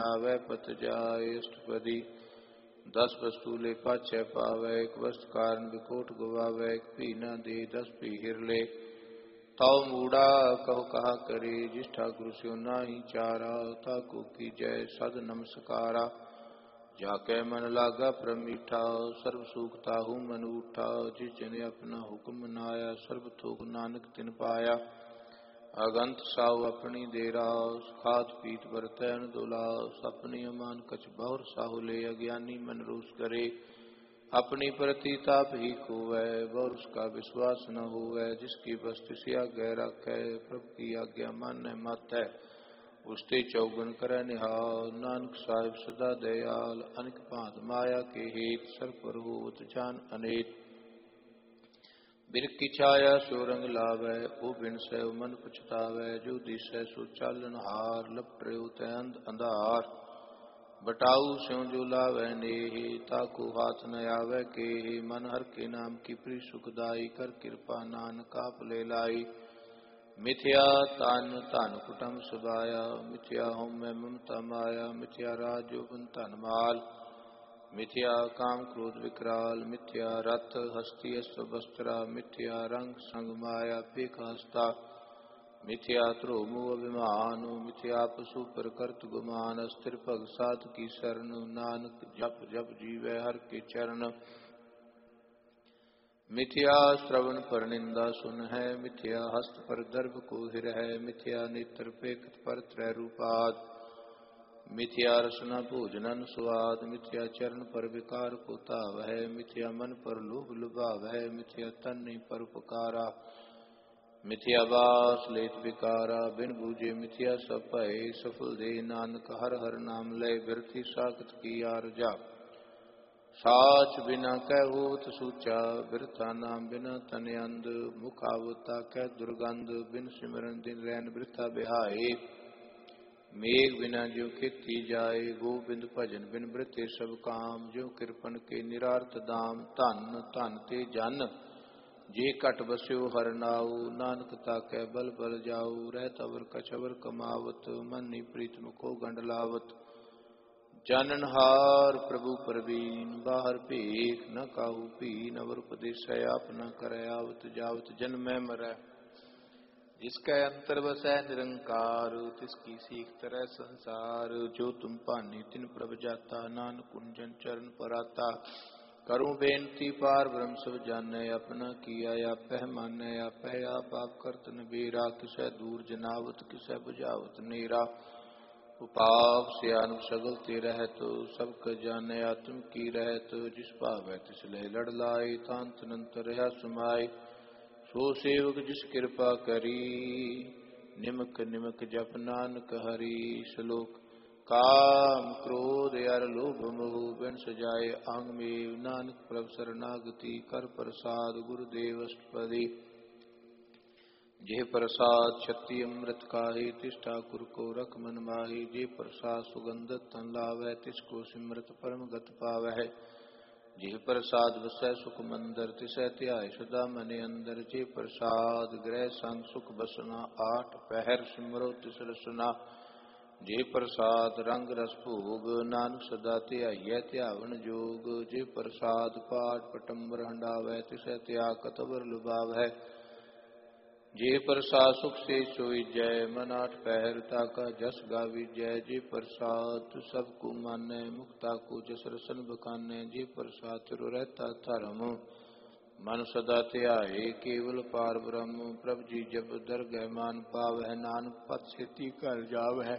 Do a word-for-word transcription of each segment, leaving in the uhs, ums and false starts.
आवे पत जाय अष्टपदी। दस वस्तु ले पाछे पावे, एक वस्तु कारण विकोट गवावे। एक पी न दे दस पी हिर ले, तव मूड़ा कहो कहा करे। जिस ठाकुर स्यो नाही चारा, ताको की जय सद नमस्कारा। जाके मन लागा प्रमीठा, सर्व सुख ताहू मन उठा। जिस जने अपना हुक्म मनाया, सर्व थोक नानक तिन पाया। अगंत साहु अपनी देरा, खात पीत बरतैन दुलास। अपनी अमान कछ बहुर साहु ले, अज्ञानी मन रोष करे। अपनी प्रति ताप ही खोवै, बहुर उसका विश्वास न होवै। जिसकी बस तिसी आज्ञा राखै, प्रभु की आज्ञा मानै मातै। उसते चौगुन करै निहाल, नानक साहिब सदा दयाल। अनेक भांत माया के हेत, सर पर होवत जान अनेक। बिर की छाया सो रंग लावै, ओ बिन सै मन पछतावै। जो दिसै सो चालन हार, लपटे तै अंध अंधार। बटाऊ स्यों जो लावै नेहि, ताको हाथ न आवै केहि। मन हर के नाम की प्री सुखदाई, कर कृपा नानक आप ले लाई। मिथ्या तान धन कुटम सुबाया, मिथ्या होम मैं ममता माया। मिथ्या राज जोबन धन माल, मिथ्या काम क्रोध विकराल। मिथ्या रथ हस्ती अश्व वस्त्रा, मिथ्या रंग संग माया पेख हस्ता। मिथ्या ध्रुव मोह अभिमान, मिथ्या पशु पर कर्त गुमान। स्थिर भग साध की शरण, नानक जप जप जीवै हर के चरण। मिथ्या श्रवण पर निंदा सुन है, मिथ्या हस्त पर दर्भ को हिर है। मिथ्या नेत्र पेखत पर त्रय रूपाद, मिथ्या रसना भोजनन स्वाद। मिथ्या चरण पर विकार को ताव है, मिथ्या मन पर लोभ लुभाव है। मिथ्या तन पर उपकारा, मिथ्या वास लेत विकारा। बिन बूझे मिथ्या सब भय, सफल दे नानक हर हर नाम लय। बिरथी साखत की आरजा, साच बिना कै होत सूचा। बिरथा नाम बिना तन अंध, मुख आवता कै दुर्गंध। बिन सिमरन दिन रैन बिरथा बिहाए, मेघ बिना जो खेती जाए। गोबिंद भजन बिन बृते सब काम, जो कृपन के निरार्थ दाम। धन धन ते जन, जे घट बस्यो हर नाऊ। नानक ताकै बल बल जाऊ, रहत अवर कछवर कमावत। मन प्रीतम को गंड लावत, जाननहार प्रभु परवीन। बाहर भीख न काहू पीन, अवर उपदेशै आप न करै। आवत जावत जन्मै मरै, जिसकै अंतर बसै निरंकार। तिसकी सीख तरह संसार, जो तुम पानी तिन प्रभ जाता। नानक कुंजन चरण पराता, करूं बेनती पार ब्रह्म सब जानै। अपना किया आपै मानै, आपै आप आप करत नबेरा। किसै दूर जनावत, किसै बुझावत नेरा। उपाप सियान सगल ते रहत, सब क जानै आत्म की रहत। जिस भावै तिस ले लड़ लाए, तांत नंतर रहा समाए। सो सेवक जिस कृपा करी, निमक निमक जप नानक हरि। श्लोक काम क्रोध अर लोभ मोह, बिन सजाए अंग में। नानक प्रभ शरणागति, कर प्रसाद गुरुदेव अष्टपदी। जे प्रसाद छत्ती अमृत काहे, तिस ठाकुर को रख मन माही। जे प्रसाद सुगंधत तन लावै, तिसको सिमरत परम गत पावै। जे प्रसाद वसै सुख मंदर, तिसै ध्याय सदा मने अंदर। जे प्रसाद ग्रह संग सुख बसना, आठ पहर सिमरो तिस रसना। जे प्रसाद रंग रस भोग, नानक सदा ध्याइयै ध्यावन जोग। जे प्रसाद पाठ पटम्बर हंडावै, तिसै त्याग कतवर लुभावै। जे प्रसाद सुख से सोई जय, मन आठ पहर ताका जस गावी जय। जे प्रसाद सब को मानै, मुक्ता को जस रसन बखानै। जे प्रसाद तिरो रहता धर्म, मन सदा ध्याये केवल पार ब्रह्म। प्रभ जी जब दरगह मान पावै, नानक पत सेती घर जावै।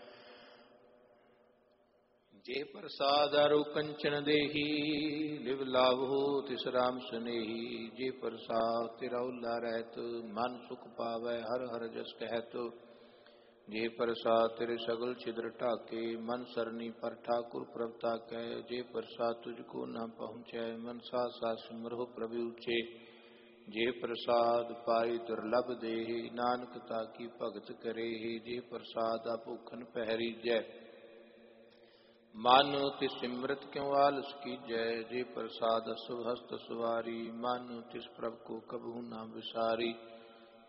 जे प्रसाद आरो कंचन देही, लिव लाभो तिस राम स्नेही। जे प्रसाद तिरा उल्ला रहत, मन सुख पावै हर हर जस कहत। जे प्रसाद तेरे सगल छिद्र ढाके, मन सरनी पर ठाकुर प्रभ ताकै। जे प्रसाद तुझको न पहुँचै, मन साथ साथ सिमरहो प्रभु ऊचे। जे प्रसाद पाई दुर्लभ देहि, नानक ताकी भगत करे। जे प्रसाद भूखन पहरी जय, मन तिस सिमरत क्यों आलस कीजै। जे प्रसाद अशुभ हस्त सवारी, मन तिस प्रभ को कबहू न विसारी।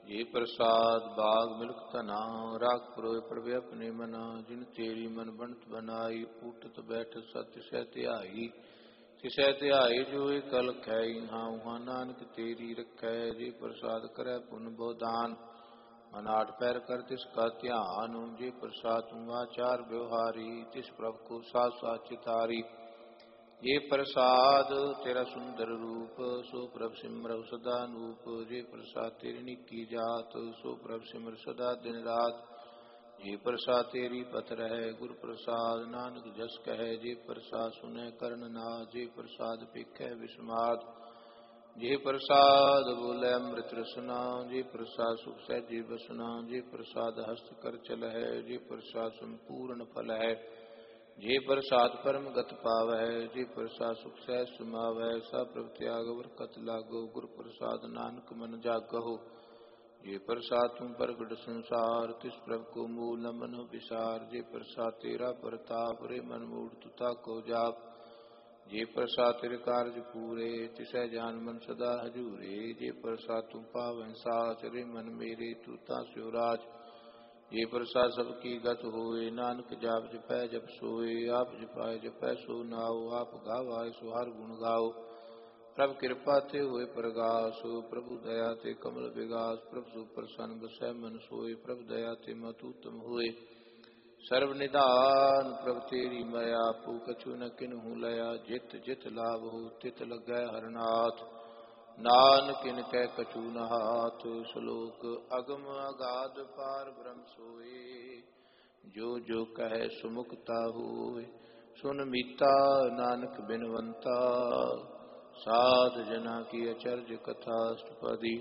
ये प्रसाद बाग मिल्क तना राख परोए प्रभु अपने मना जिन तेरी मन बनत बनाई उठत बैठ सत्य सहत्याई तिसै ध्याई जो कल खै हाँ उहाँ नानक तेरी रखै जे प्रसाद करे पुन बहुदान मन आठ पैर कर तिसका ध्यान जे प्रसाद तुम आचार व्यवहारी तिस प्रभु को साथ साथ चितारी ये प्रसाद तेरा सुंदर रूप सो प्रभ सिमरव सदा नूप जे प्रसाद तेरी निकी जात सो प्रभ सिमर सदा दिन रात जे प्रसाद तेरी पथ रहे गुरु प्रसाद नानक जस कहे जे प्रसाद सुने कर्ण ना जे प्रसाद पिखे विस्माद जे प्रसाद बोले अमृत रसना जे प्रसाद सुख सहजे बसना जे प्रसाद हस्त कर चल है जे प्रसाद संपूर्ण फल है जे प्रसाद परम गत पावै जे प्रसाद सुख सहज सुमावै सा प्रभ त्याग बरकत लागो गुरु प्रसाद नानक मन जागहो जे प्रसाद तुम प्रगट संसार तिस प्रभ को मूल न मनो विसार जे प्रसाद तेरा प्रताप रे मन मूढ़ तुता को जाप जे प्रसाद तेरे कार्य पूरे तिसै जान मन सदा हजूरे जे प्रसाद तुम पावै साच रे मन मेरे तूता स्योराज ये प्रसाद सबकी गत होए नानक जाप जपै जप सोए आप जपाए जपै सो नाओ आप गावाए सो हर गुण गाओ प्रभ कृपा ते होए प्रगास प्रभु दया ते कमल विगास प्रभु सु प्रसन्न बसै मन सोए प्रभु दया ते मत उत्तम होए सर्व निधान प्रभु तेरी मया पू कछु न किन्हु लया जित जित लाभ हो तित लगै हरनाथ नानक किन कै कछु न हाथ श्लोक अगम अगाध पार ब्रह्म सोए जो जो कहे सुमुखता होए सुन मीता नानक बिनवंता साध जना की अचर्य कथा अष्टपदी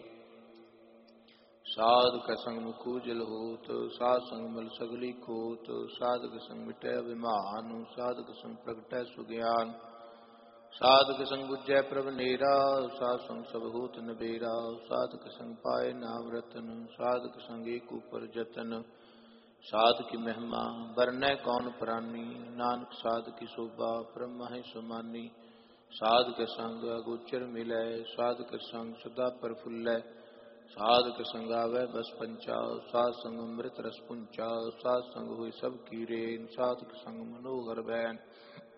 साध का संग मुकुजल होत साध संग मल सगली खोत साधक संग मिटै अभिमान साधक संग प्रगटै सुज्ञान साधक संग बुझै प्रभ नेरा साध संग सब होत नबेरा साधक संग पाए नाम रतन साधक संग एक ऊपर जतन साध की महिमा बरनै कौन प्राणी नानक साध की शोभा ब्रह्म है सुमानी साधक संग अगोचर मिलै साधक संग सदा प्रफुल्लै साधक संग आवै बस पंचा साध संग अमृत रस पुंचा साध संग हुई सब कीरेन साधक संग मनोहर बैन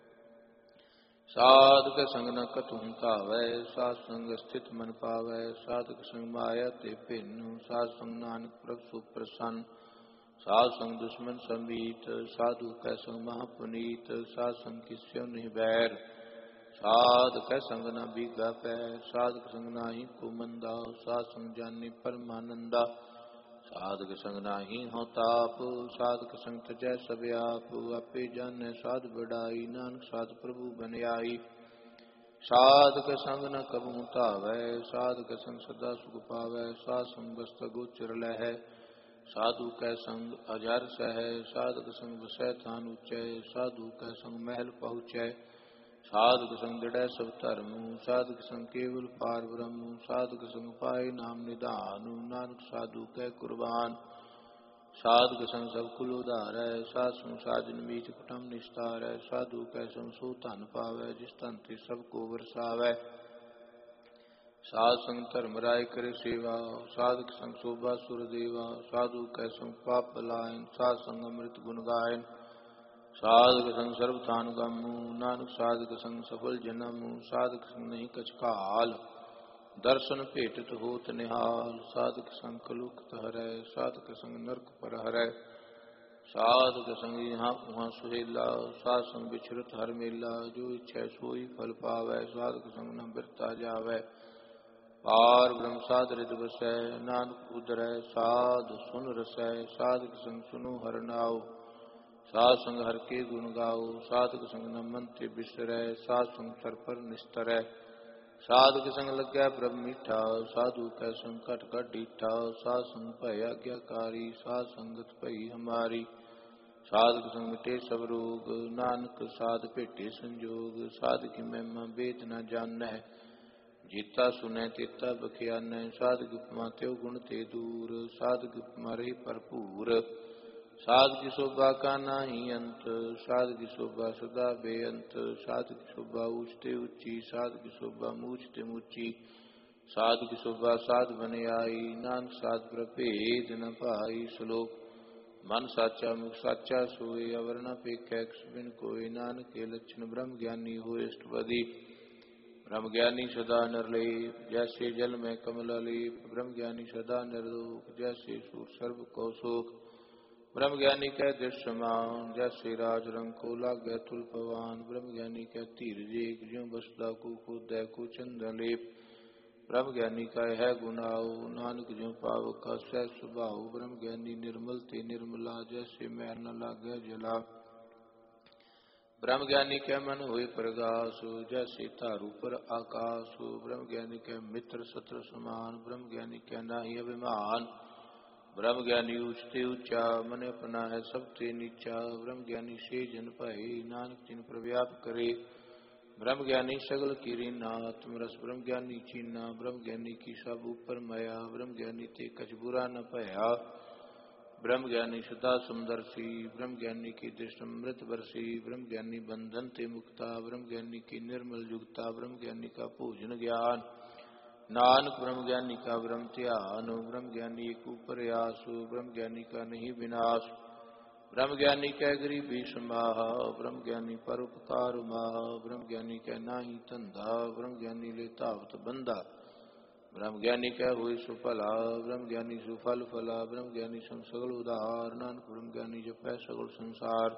साधक संग न कतहु कावै साध संग स्थित मन पावै साधक संग माया ते भिन्न साध संग नानक प्रभु सुप्रसन्न साध संग दुश्मन समीत साधु कै संग महापुनीत साध संग किस्यो नहीं बैर साधक संग न बीगा पै साधक संग नाही को मंदा साध संग जानी परमानंदा साधक संग नाही हो ताप साधक संग तजै सब आप आपे जानै साध बड़ाई नानक साध प्रभु बन आई साधक संग न कबहु धावै साधक संग सदा सुख पावै साध संग बस्त गोचर लहै साधु कै संग अजर सहै साधक संग बसै थान उचै साधु कै संग महल पहुँचै साधक संग दृढ़ सब धर्म साधक संग केवल पार ब्रह्म साधक संग पाए नाम निधान नानक साधु कै कुर्बान साधक संग सब कुल उधारै साध संग साजन मीच कुटुम निस्तारै साधु कै संग सो धन पावै जिस धन ते सब को बरसावै साध संग धर्म राय करे सेवा साधक संग शोभा सुर देवा साधु कै संग पाप पलायन साध संग अमृत गुण गायन साधक संग सर्वथान गमु नानक साधक संग सफल जन्म साधक संग नहीं कछ काल दर्शन भेटत होत निहाल साधक संग कलुखत हरै साधक संग नरक पर हरै साधक संग यहाँ उहाँ सुहेला साध संग बिछरत हर मेला जो इच्छा सोई फल पावै साधक संग न बिरता जावै पार ब्रह्म साध रिद बसै नानक उदरै साध सुन रसै साधक संग सुनो हर नाव साध संग हर के गुण गाओ साधक संग न मन ते बिसरै साध संग सर पर निस्तरै साधक संग लगै प्रभ मीठा साधु कै संग कट कट डीठा साध संग भय आज्ञाकारी साध संगत भई हमारी साधक संग मिटे सब रोग नानक साध भेटे संजोग साध की महिमा वेद न जानै जीता सुनै तेता बखियानै साधक उपमा त्यो गुण ते दूर साधक उपमा रही भरपूर साध की शोभा का नाही अंत साध की शोभा सदा बेअंत साध की शोभा ऊंचते ऊंची साध की शोभा मूछते मूची साधु की शोभा साध बन आई, नानक साध पर भेद न पाई। श्लोक मन साचा मुख साचा सोए, अवर न पेखै बिन कोय। नानक के लक्षण ब्रह्म ज्ञानी हो अष्टपदी। ब्रह्म ज्ञानी सदा निर्लेप, जैसे जल में कमल लेप। ब्रह्म ज्ञानी सदा निर्दोष, जैसे सूर सर्व को शोक। ब्रह्म ज्ञानी कह दृश्यमान, जैसे राज रंग को लागे तुल पवान। ब्रह्म ज्ञानी कह धीरज एक, ज्यों बसदा को खुदै को चंदन लेप। ब्रह्म ज्ञानी का है गुनाओ, नानक ज्यों पावक का सह स्वभाव। ब्रह्म ज्ञानी निर्मल ते निर्मला, जैसे मैल न लागे जला। ब्रह्म ज्ञानी के मन हुए प्रगास, जैसे तारू पर आकाश। ब्रह्म ज्ञानी के मित्र शत्रु समान, ब्रह्म ज्ञानी के नाही अभिमान। ब्रह्म ज्ञानी ऊंचते ऊंचा, मन अपना है सबसे नीचा। ब्रह्म ज्ञानी से जन पाए, नानक जिन पर व्याप करे। ब्रह्म ज्ञानी सगल कीरी नाथ, रस ब्रह्म ज्ञानी चीना। ब्रह्म ज्ञानी की सब ऊपर माया, ब्रह्म ज्ञानी ते कछ बुरा न भया। ब्रह्म ज्ञानी सदा सुंदरसी, ब्रह्म ज्ञानी की दृष्टि अमृत बरसी। ब्रह्म ज्ञानी बंधन ते मुक्ता, ब्रह्म ज्ञानी की निर्मल युक्ता। ब्रह्म ज्ञानी का पूजन ज्ञान, नानक ब्रह्म ज्ञानी का ब्रह्म ध्यान। ब्रह्म ज्ञानी एक ऊपर आस, ब्रह्म ज्ञानी का नहीं विनाश। ब्रह्म ज्ञानी कै गरीबी समाह, ब्रह्म ज्ञानी परोपकार माह। ब्रह्म ज्ञानी कै नाही धंधा, ब्रह्म ज्ञानी ले तावत बंधा। ब्रह्म ज्ञानी कह हुई सुफला, ब्रह्म ज्ञानी सुफल फला। ब्रह्म ज्ञानी सम सगल उदार, नानक ब्रह्म ज्ञानी जपै सगल संसार।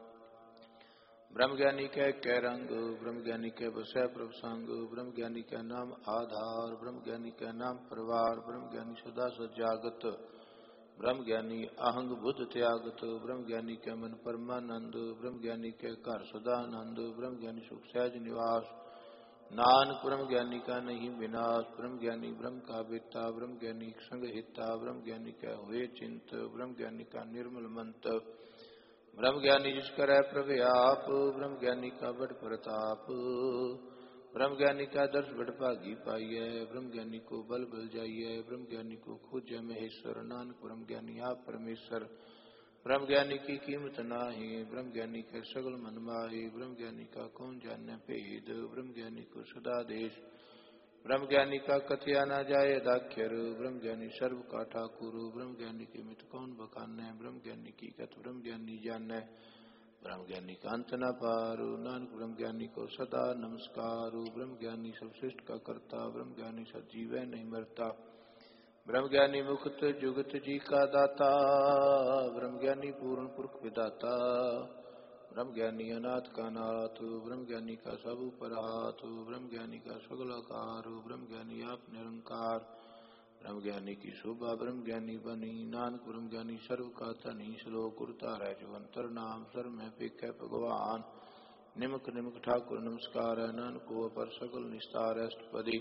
ब्रह्म ज्ञानी कह कै रंग, ब्रह्म ज्ञानी कह बसै प्रभ संग। ब्रह्म ज्ञानी कह नाम आधार, ब्रह्म ज्ञानी कह नाम परिवार। ब्रह्म ज्ञानी सदा सजागत, ब्रह्म ज्ञानी अहंग बुद्ध त्यागत। ब्रह्म ज्ञानी कह मन परमानंद, ब्रह्म ज्ञानी कह घर सदानंद। ब्रह्म ज्ञानी सुख सहज निवास, नानक ब्रह्म ज्ञानी का नहीं विनाश। ब्रह्म ज्ञानी ब्रह्म का बेता, ब्रह्म ज्ञानी संग हिता। ब्रह्म ज्ञानी का हुए चिंत, ब्रह्म ज्ञानी का निर्मल मंत। ब्रह्म ज्ञानी जिस करे प्रभु आप, ब्रह्म ज्ञानी का बड़ प्रताप। ब्रह्म ज्ञानी का दर्श बड़ भागी पाइय, ब्रह्म ज्ञानी को बल बल जाइए। ब्रह्म ज्ञानी को खोजै महेश्वर, नानक ब्रह्म ज्ञानी आप परमेश्वर। ब्रह्म ज्ञानी की कीमत नाही, ब्रह्म ज्ञानी के सगल मन माही। ब्रह्म ज्ञानी का कौन जाने भेद, ब्रह्म ज्ञानी को सदा देश। ब्रह्म ज्ञानी का कथया न जाए दाख्यर, ब्रह्म ज्ञानी सर्व का ठाकुर। ब्रह्म ज्ञानी के मित कौन बखाने, ब्रह्म ज्ञानी की कथ ब्रह्म ज्ञानी जाने। ब्रह्म ज्ञानी का अंत न पार, नानक ब्रह्म ज्ञानी को सदा नमस्कार। ब्रह्म ज्ञानी सब सृष्ट का करता, ब्रह्म ज्ञानी सजीव नहीं मरता। ब्रह्म ज्ञानी मुक्त जुगत जी का दाता, ब्रह्म ज्ञानी पूर्ण पुरख विदाता। ब्रह्म ज्ञानी अनाथ का नाथ, ब्रह्म ज्ञानी का सब ऊपर हाथ। ब्रह्म ज्ञानी का सगल आकार, ब्रह्म ज्ञानी आप निरंकार। ब्रह्म ज्ञानी की शोभा ब्रह्म ज्ञानी बनी, नानक ब्रह्म ज्ञानी सर्व का धनी। श्लोक उतार है जो अंतर नाम सर में पेख भगवान। निमक निमक ठाकुर नमस्कार है, नानक को अपर सकल निस्तार अष्टपदी।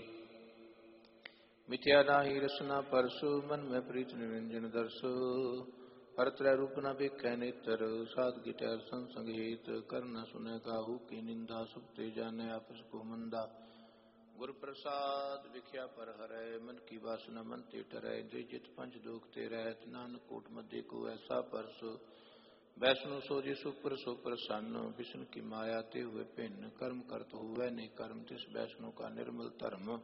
मिथ्या नाही रसना परसु, मन में प्रीत निरंजन दर्शो। परत्रय रूप न बिकै नेत्र, साध गिटैर संसंगहित। कर न सुने काहू की निंदा, सब ते जाने आपस को मंदा। गुरु प्रसाद विख्या पर हरै, मन की वासना मन ते टरै। जय जित पंच दोख ते रहत, नानक कोट मध्य को ऐसा परस। वैष्णु सो जिसु पर सो प्रसन्न, विष्णु की माया ते हुए भिन्न। कर्म करत हुए नहीं कर्म, तिस वैष्णु का निर्मल धर्म।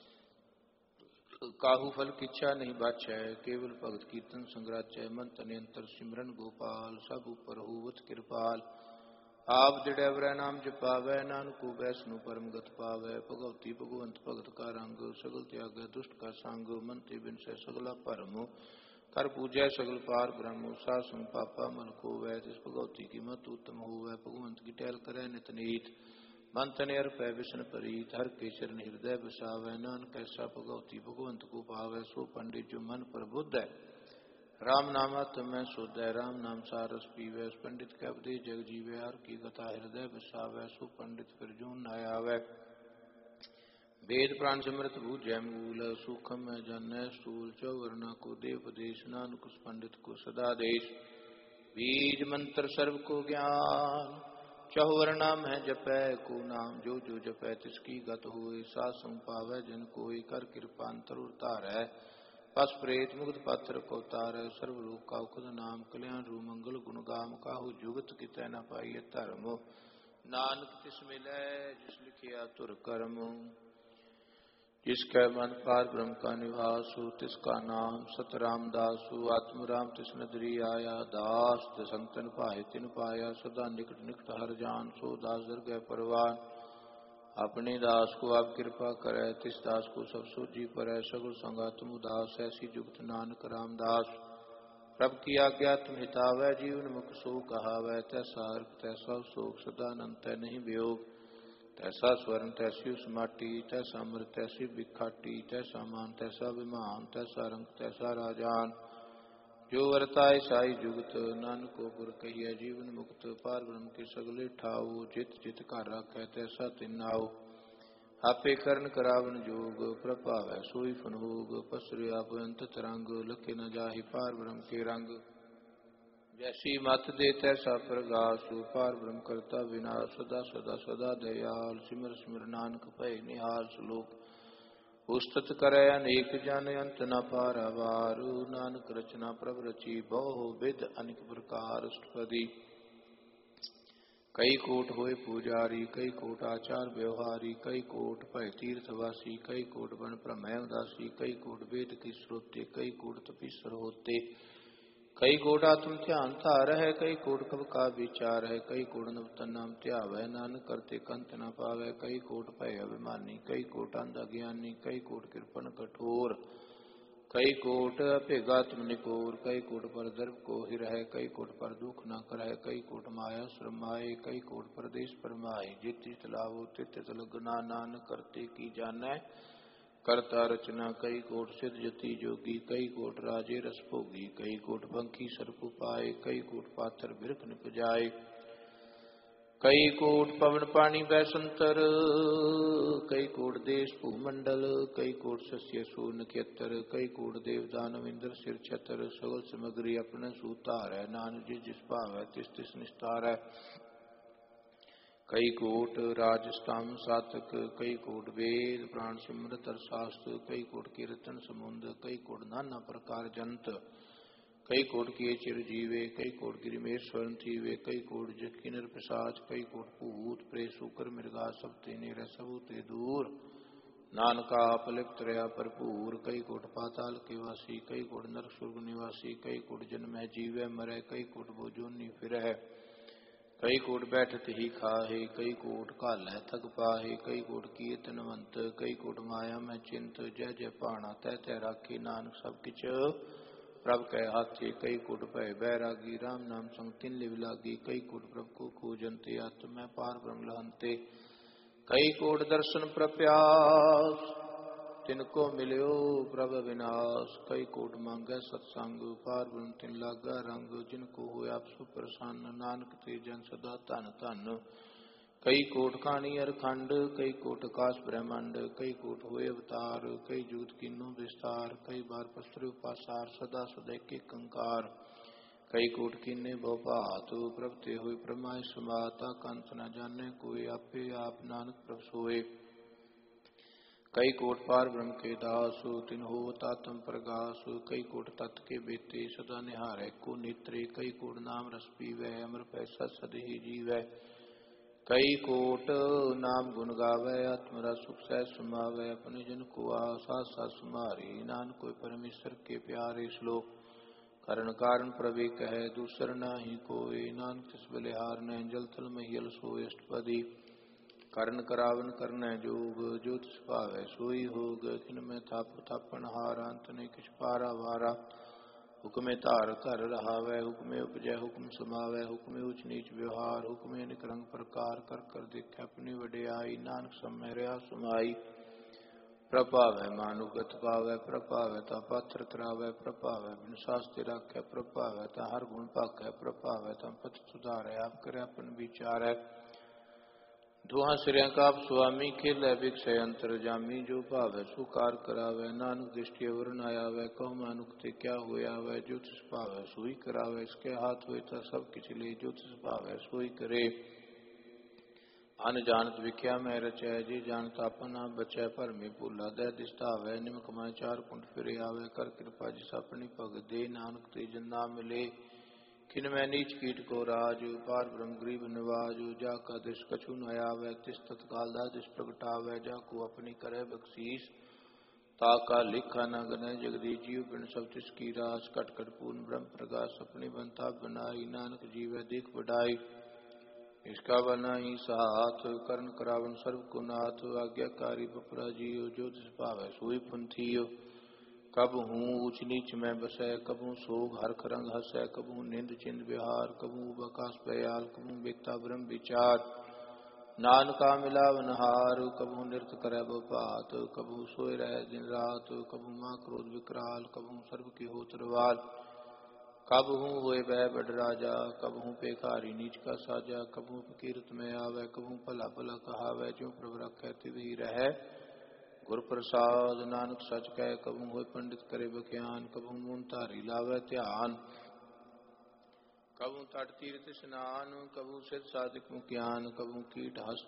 काहू फल की इच्छा नहीं बाछै, केवल भगत कीर्तन संग्राचै। मन तने अंतर सिमरन गोपाल, सब ऊपर होवत कृपाल। आप दृढ़ नाम जपावै, नानक को वैष्णु परम गत पावै। भगवती भगवंत भगत का रंग, सगल त्याग दुष्ट का संग। मन ते बिन से सगला परम, कर पूजै सगल पार ब्रह्म। साध संग पापा मन को वै, जिस भगवती की मत उत्तम होवै। भगवंत की टहल करै नित नीत, मन तने अर्पै विष्णु प्रीत। हर के चरण हृदय बसावै, नानक ऐसा भगवती भगवंत को पावै। सो पंडित जो मन पर बुद्ध है, राम नामत मैं शुद्ध है। राम नाम सारस पीवै, पंडित के उपदेश जग जीवै। हर की कथा हृदय बसावै, सो पंडित फिर जून न आवै। वेद प्राण समृत बूझै मूल, सूखम में जानै स्थूल। चौवर्णा को देव उपदेश, नानक उस पंडित को सदा देश। बीज मंत्र सर्व को ज्ञान, चहुवर्णा में जपै को नाम। जो जो जपै तिसकी गत होए, साध संग पावै जन कोई। कर कृपांतर उतारै, पस प्रेत मुक्त पात्र को तारै। सर्व लोक का खुद नाम, कल्याण रू मंगल गुण गाम। काहू जुगत कितै न पाइय धर्म, नानक तिस मिलै जिस लिखिया तुर कर्म। जिसकै मन पार ब्रह्म का निवासु, तिसका नाम सतराम दासु। आत्म राम तिस नदरी आया, दास दसंतन पाए तिन पाया। सदा निकट निकट हर जान, सो दास दरगह परवान। अपने दास को आप कृपा करे, तिस दास को सब सोजी परै। सगुण संगा तुम उदास, ऐसी जुगत नानक रामदास। प्रभ की आज्ञा तुम हितावै, जीवन मुख सो कहावै। तैसा अर्थ तैसा शोक, सदानंद तै नहीं वियोग। तैसा स्वर्ण तैसी उस माटी, तैसा अमृत तैसी बिखाटी। तैसा मान तैसा विमान, तैसा रंग तैसा राजान। जो वर्ताए साई जुगत, नानक को गुर कहिए जीवन मुक्त। पार ब्रह्म के सगले ठाऊ, जित जित का राखै तैसा तिन्नाऊ। आपे करण करावन जोग, प्रभावै सोई फनभोग। पसरे आप अंत तरंग, लखे न जाहि पार ब्रह्म के रंग। जैसी मत दे तैसा प्रगासु, पार ब्रह्म करता विनाश। सदा सदा सदा दयाल, सिमर सिमर नानक भय निहाल। श्लोक उस्तत करे अनेक जन, अंत न पारावार। नानक रचना प्रभ रची, बहु विध अनेक प्रकार। अष्टपदी कई कोट होए पुजारी, कई कोट आचार व्यवहारी। कई कोट भय तीर्थवासी, कई कोट बन प्रमय उदासी। कई कोट वेद की श्रोते, कई कोट तपीसर होते। कई कोट आत्म ध्यान धार है, कई कोट कब का विचार है। कई कोट नवतन नाम त्यावै, नानक करते कंत न पावै। कई कोट भय अभिमानी, कई कोट अंध अज्ञानी। कई कोट कृपण कठोर, कई कोट अपेगा तुम निकोर। कई कोट पर दर्भ को हिरह, कई कोट पर दुख न करह। कई कोट माया श्रमाए, कई कोट परदेश परमाए। जित जित लाभो तित तित लगना, नानक करते की जानै करता रचना। कई कोट सिद्ध जति जोगी, कई कोट राजे रस भोगी। कई कोट पंखी सर्प पाए, कई कोट पाथर बिरख निपजाए। कई कोट पवन पानी बैसंतर, कई कोट देश भूमंडल। कई कोट शस्य सूर नक्षत्र, कई कोट देव दानव इंद्र सिर छतर। सगल समग्री अपने सूतार है, नानक जिस जिस भावै तिस तिस निस्तार है। कई कोट राजस्थान सातक, कई कोट वेद प्राण सिमरत शास्त्र। कई कोट कीर्तन समुंद, कई कोट नाना प्रकार जंत। कई कोट किए चिर जीवे, कई कोट गिरिमेर स्वर्ण थीवे। कई कोट जकिनर पिशाच, कई कोट भूत प्रेत शुकर मृगा। सब तेने रह सबू ते दूर, नानका अपलिप्त रहा भरपूर। कई कोट पाताल के वासी, कई कोट नरक स्वर्ग निवासी। कई कोट जन्म है जीवै मरै, कई कोट बोजोनी फिर है। कई कोट बैठत ही खाहे, कई कोट कालै थक पाहे। कई कोट कीर्तनवंत, कई कोट माया में चिंत। जय जय पाणा तै तै राखे, नानक सब किछ प्रभ कै हाथे। कई कोट भय बैरागी, राम नाम संग तिन लिव लागी। कई कोट प्रभ को खोजंते, आत्म में पार ब्रह्म लहंते। कई कोट दर्शन प्रप्यास, तिनको मिल्यो प्रभ विनाश। कई कोट मांगै सत्संग, पार ब्रह्म तिन लागा रंग। जिनको होए आप सुप्रसन्न, नानक ते जन सदा धन धन। कई कोट काणी अरखंड, कई कोट आकाश ब्रह्मंड। कई कोट होए अवतार, कई जुगत कीनो विस्तार। कई बार पसरे पासार, सदा सदा के कंकार। कई कोट कीने बहुभात, प्रभ ते होए प्रमाय समाता। कंत न जाने कोई, आपे आप नानक प्रभ सोए। कई कोट पार ब्रह्म के दासु, तिन होवत आत्म प्रगासु। कई कोट तत् के बेते, सदा निहारै को नेत्रे। कई कोट नाम रस पीवै, अमर पैसा सद ही जीवै। कई कोट नाम गुण गावै, आत्म रस सुख सह समावै। अपने जन को आसा सास समारी, नानक कोई परमेश्वर के प्यारे। श्लोक करण कारण प्रभु कहे, दूसर नाही कोई। नानक तिस बलिहार नै, जल थल महियल सोय। अष्टपदी करण करावन करनै जोग, जो तिस भावै सोई होग। खिन में थाप थापन हारा, अंत ने किछ पारा वारा। हुक्मे धार धर रहावै, हुक्मे उपजै हुक्म समावै। हुक्मे उच नीच व्यवहार, हुक्मे अनेक रंग प्रकार। कर कर देखे अपनी वडियाई, नानक सब में रहा समाई। प्रभावै मानुगत पावै, प्रभावै ता पात्र करावै। प्रभावै बिन शास्त्र राखै, प्रभावै ता हर गुण भाखै। प्रभावै ता पथ सुधारै, आप करे अपन विचारै। दुहा सिरिया का आप स्वामी, खेलै बिकसै अंतर जामी। जो भावै सो कार करावै, नानक दृष्टि अवर न आवै। कहु मानुख ते क्या होया वै, जो तिस भावै सोई करावै। इसके हाथ होए ता सब किछ ले, जो तिस भावै सोई करे। अन जानत विख्या मैं रचै, जे जानत आपन आप बचै। पर में भूला दे दिसतावै, निमक माय चार कुंट फिरे आवे। कर कृपा जिस अपनी पग दे, नानक ते जन नाम मिले। खिन मैं नीच कीट को राज, पार ब्रह्म गरीब निवाज। जाका दिश कछु न आवै, तिस तत्काल दा दिश प्रगटावै। जाको अपनी करे बख्शीस, ताका लिखा न गनय जगदीश जीव बिन सब तिसकी रास। कट कट पूर्ण ब्रह्म प्रकाश अपनी बंता बनाई। नानक जीवै देख बढ़ाई इसका बना ही साथ। करण करावन सर्व को नाथ आज्ञाकारी बपरा जियो। जो तिस भावै सोई पुंथियो। कब हूँ ऊंच नीच में बसै कबू सोग हरख रंग हसै। कबू निंद चिंद विहार कबू बकास बयाल। कबू बेता ब्रह्म विचार नानका मिलावन हार। कबू नृत करे बपात कबू सोए रह दिन रात। कबू माँ क्रोध विकराल कबू सर्व की हो तरवाल। कब हूँ हुए वह बड़ राजा कब हूँ पेखारी नीच का साजा। कबू कीरत में आवे कबू भला भला कहावै। जो प्रभु रखै तिवही रहै गुर प्रसाद। नानक सच कह कबू होए पंडित करे बख्यान। कबू मून धारी लावे ध्यान कबू तट तीर्थ स्नान। कबू सिद्ध साधिक मुख्यान कबू कीट हस्त